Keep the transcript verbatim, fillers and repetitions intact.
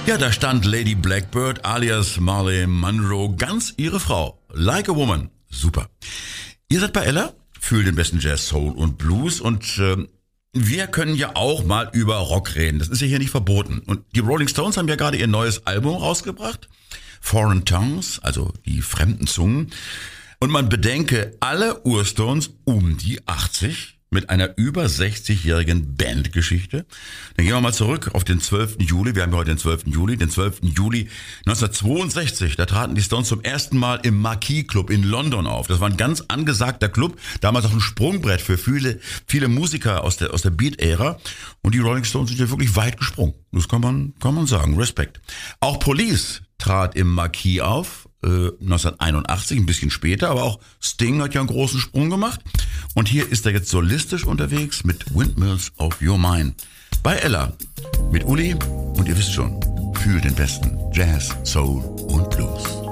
Ja, da stand Lady Blackbird alias Marilyn Monroe, ganz ihre Frau. Like a Woman. Super. Ihr seid bei Ella, fühlt den besten Jazz, Soul und Blues und äh, wir können ja auch mal über Rock reden. Das ist ja hier nicht verboten. Und die Rolling Stones haben ja gerade ihr neues Album rausgebracht. Foreign Tongues, also die fremden Zungen. Und man bedenke, alle Urstones um die achtzig mit einer über sechzigjährigen Bandgeschichte. Dann gehen wir mal zurück auf den zwölften Juli. Wir haben ja heute den zwölften Juli. Den zwölften Juli neunzehnhundertzweiundsechzig. Da traten die Stones zum ersten Mal im Marquis Club in London auf. Das war ein ganz angesagter Club. Damals auch ein Sprungbrett für viele, viele Musiker aus der, aus der Beat-Ära. Und die Rolling Stones sind ja wirklich weit gesprungen. Das kann man, kann man sagen. Respekt. Auch Police trat im Marquis auf. neunzehnhunderteinundachtzig, ein bisschen später, aber auch Sting hat ja einen großen Sprung gemacht. Und hier ist er jetzt solistisch unterwegs mit Windmills of Your Mind. Bei Ella, mit Uli, und ihr wisst schon, für den besten Jazz, Soul und Blues.